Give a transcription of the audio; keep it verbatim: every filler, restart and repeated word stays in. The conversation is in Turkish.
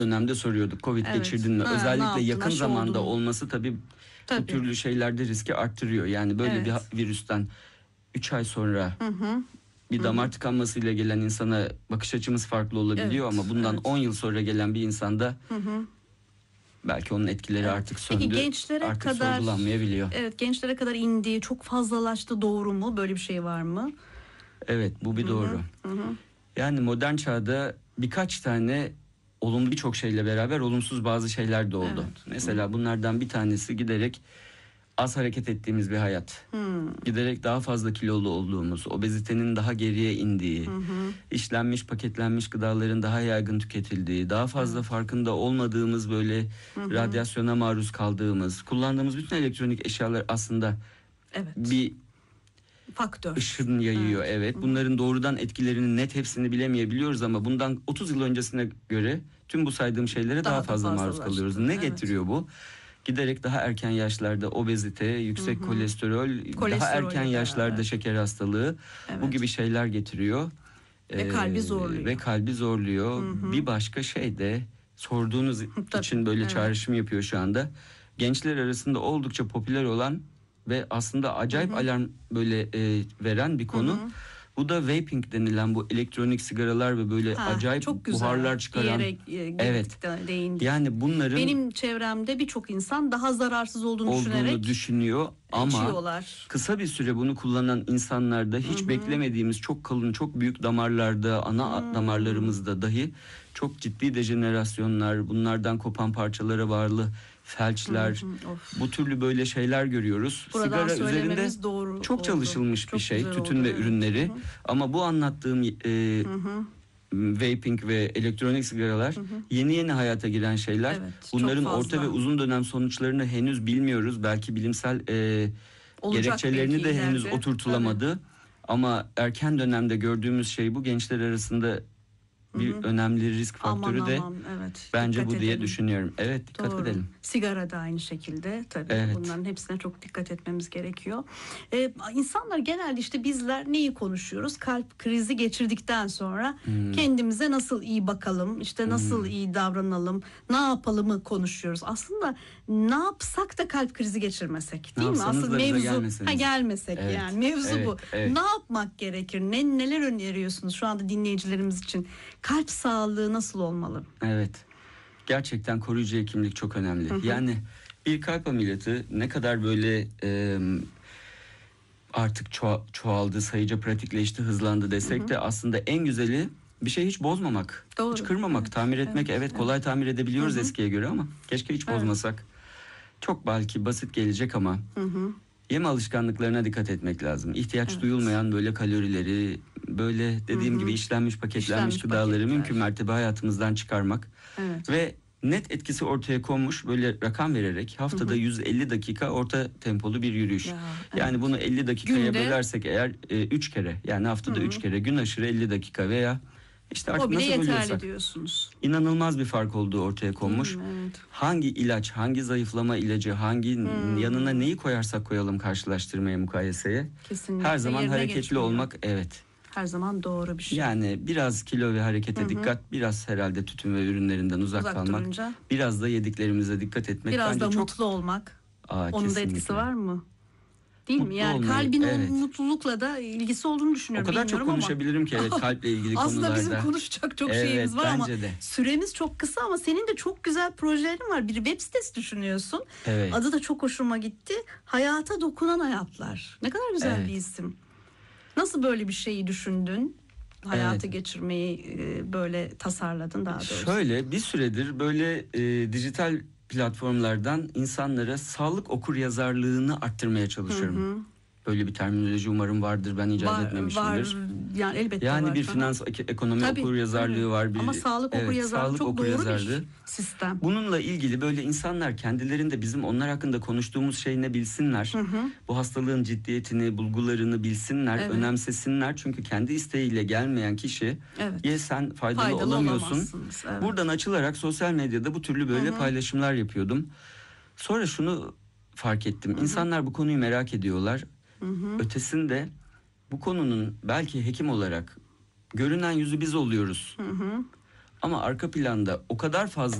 dönemde soruyorduk. Covid Evet. geçirdin mi? Ha, ne Özellikle yaptın, yakın aşı zamanda oldun mu? olması tabii, Tabii. bu türlü şeylerde riski arttırıyor. Yani böyle Evet. bir virüsten üç ay sonra Hı hı. bir Hı damar hı. tıkanmasıyla gelen insana bakış açımız farklı olabiliyor, Evet, ama bundan evet. on yıl sonra gelen bir insanda Hı hı. belki onun etkileri Evet. artık Peki söndü. gençlere Artık kadar, sorgulanmayabiliyor. evet, gençlere kadar indi, çok fazlalaştı, doğru mu? Böyle bir şey var mı? Evet, bu bir Hı doğru. hı. Hı hı. Yani modern çağda birkaç tane olumlu, birçok şeyle beraber olumsuz bazı şeyler de oldu. Evet. Mesela Hı. bunlardan bir tanesi giderek az hareket ettiğimiz bir hayat. Hı. Giderek daha fazla kilolu olduğumuz, obezitenin daha geriye indiği, Hı hı. işlenmiş, paketlenmiş gıdaların daha yaygın tüketildiği, daha fazla Evet. farkında olmadığımız, böyle Hı hı. radyasyona maruz kaldığımız, kullandığımız bütün elektronik eşyalar aslında Evet. bir Faktör. ışın yayıyor. Evet. Evet. Hı hı. Bunların doğrudan etkilerini net hepsini bilemeyebiliyoruz, ama bundan otuz yıl öncesine göre tüm bu saydığım şeylere daha, Daha da fazla maruz fazlalaştı. kalıyoruz. Ne Evet. getiriyor bu? Giderek daha erken yaşlarda obezite, yüksek Hı hı. kolesterol, daha Kolesterolle erken yaşlarda beraber. şeker hastalığı, Evet. bu gibi şeyler getiriyor. Ve kalbi zorluyor. Ve kalbi zorluyor. Hı hı. Bir başka şey de, sorduğunuz Tabii, için böyle evet. çağrışım yapıyor şu anda. Gençler arasında oldukça popüler olan ve aslında acayip Hı hı. alarm böyle e, veren bir konu. Hı hı. Bu da vaping denilen bu elektronik sigaralar ve böyle Ha, acayip çok güzel. buharlar Bir çıkaran. yere e, girdik, Evet. de, değindik. Yani bunların Benim çevremde birçok insan daha zararsız olduğunu, olduğunu düşünerek düşünüyor, ama içiyorlar. kısa bir süre bunu kullanan insanlarda hiç Hı hı. beklemediğimiz çok kalın, çok büyük damarlarda, ana Hmm. damarlarımızda dahi çok ciddi dejenerasyonlar, bunlardan kopan parçalara bağlı felçler, Hı hı, of. bu türlü böyle şeyler görüyoruz. Buradan Sigara üzerinde söylememiz doğru çok oldu. çalışılmış bir Çok şey, güzel tütün oldu, ve evet. ürünleri, Hı hı. ama bu anlattığım e, Hı hı. vaping ve elektronik sigaralar Hı hı. yeni yeni hayata giren şeyler. Evet, Bunların çok orta fazla. ve uzun dönem sonuçlarını henüz bilmiyoruz. Belki bilimsel e, Olacak gerekçelerini belki de henüz ileride. oturtulamadı. Ama erken dönemde gördüğümüz şey bu. Gençler arasında Hı bir hı. önemli risk Aman faktörü de aman, evet, bence dikkat bu diye edelim. düşünüyorum. Evet, dikkat Doğru. edelim. Sigara da aynı şekilde tabii. Evet. Bunların hepsine çok dikkat etmemiz gerekiyor. Ee, insanlar genelde, işte bizler neyi konuşuyoruz? Kalp krizi geçirdikten sonra Hmm. kendimize nasıl iyi bakalım, işte nasıl Hmm. iyi davranalım, ne yapalımı konuşuyoruz. Aslında ne yapsak da kalp krizi geçirmesek, değil Ne mi? yapsanız Aslında da bize mevzu gelmeseniz. ha gelmesek Evet, yani mevzu evet, bu. evet. Ne yapmak gerekir? Ne neler öneriyorsunuz şu anda dinleyicilerimiz için? Kalp sağlığı nasıl olmalı? Evet. Gerçekten koruyucu hekimlik çok önemli. Hı hı. Yani bir kalp ameliyatı ne kadar böyle e, artık ço- çoğaldı, sayıca pratikleşti, hızlandı desek Hı hı. de aslında en güzeli bir şey hiç bozmamak. Doğru. Hiç kırmamak, Evet, tamir etmek. Evet, evet, kolay evet. tamir edebiliyoruz Hı hı. eskiye göre, ama keşke hiç Evet. bozmasak. Çok belki basit gelecek ama Hı hı. yeme alışkanlıklarına dikkat etmek lazım. İhtiyaç Evet. duyulmayan böyle kalorileri, böyle dediğim Hı hı. gibi işlenmiş, paketlenmiş İşlenmiş gıdaları paketler. mümkün mertebe hayatımızdan çıkarmak. Evet. Ve net etkisi ortaya konmuş böyle rakam vererek haftada Hı hı. yüz elli dakika orta tempolu bir yürüyüş. Ya, Yani evet. bunu elli dakikaya Günde- bölersek eğer üç kere, yani haftada Hı hı. üç kere, gün aşırı elli dakika veya işte artık O bile nasıl yeterli bölüyorsak, diyorsunuz. inanılmaz bir fark olduğu ortaya Değil konmuş. mi? Evet. Hangi ilaç, hangi zayıflama ilacı, hangi Hmm. yanına neyi koyarsak koyalım karşılaştırmaya, mukayeseye, Kesinlikle her zaman yerine hareketli geçmiyor. olmak, evet. Her zaman doğru bir şey. Yani biraz kilo ve harekete Hı hı. dikkat, biraz herhalde tütün ve ürünlerinden uzak, Uzak kalmak, durunca. biraz da yediklerimize dikkat etmek Biraz bence da çok. mutlu olmak. Aa, Onun da kesinlikle. etkisi var mı? Değil mi? Mutlu Yani olmayı, kalbin o evet. mutlulukla da ilgisi olduğunu O düşünüyorum. kadar çok Bilmiyorum ama. konuşabilirim ki, evet, kalple ilgili Aslında konularda. bizim konuşacak çok Evet, şeyimiz var ama bence de. süremiz çok kısa, ama senin de çok güzel projelerin var. Bir web sitesi düşünüyorsun. Evet. Adı da çok hoşuma gitti. Hayata dokunan hayatlar. Ne kadar güzel Evet. bir isim. Nasıl böyle bir şeyi düşündün? Hayatı Evet. geçirmeyi e, böyle tasarladın daha doğrusu. Şöyle bir süredir böyle e, dijital platformlardan insanlara sağlık okuryazarlığını arttırmaya çalışıyorum. Hı hı. Böyle bir terminoloji umarım vardır, ben icat Var, etmemişimdir. var yani elbette Yani var. bir Aha. finans ek- ekonomi Tabii, okuryazarlığı tabii. var. Bir, Ama sağlık evet, okuryazarlığı sağlık çok doğru bir okuryazarlığı. sistem. Bununla ilgili böyle insanlar kendilerinde bizim onlar hakkında konuştuğumuz şey ne bilsinler. Hı hı. Bu hastalığın ciddiyetini, bulgularını bilsinler, Evet. önemsesinler. Çünkü kendi isteğiyle gelmeyen kişi, Evet. ya sen faydalı, Faydalı olamıyorsun. olamazsınız, evet. Buradan açılarak sosyal medyada bu türlü böyle Hı hı. paylaşımlar yapıyordum. Sonra şunu fark ettim. Hı hı. İnsanlar bu konuyu merak ediyorlar. Hı hı. Ötesinde bu konunun belki hekim olarak görünen yüzü biz oluyoruz. Hı hı. Ama arka planda o kadar fazla